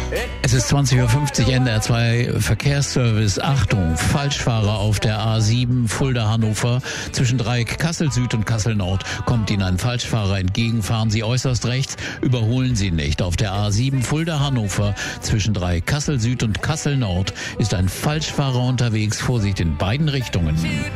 Es ist 20:50 Uhr, NDR 2 Verkehrsservice. Achtung, Falschfahrer auf der A7 Fulda-Hannover. Zwischen Dreieck Kassel Süd und Kassel Nord kommt Ihnen ein Falschfahrer entgegen. Fahren Sie äußerst rechts, überholen Sie nicht. Auf der A7 Fulda-Hannover zwischen Dreieck Kassel Süd und Kassel Nord ist ein Falschfahrer unterwegs. Vorsicht in beiden Richtungen.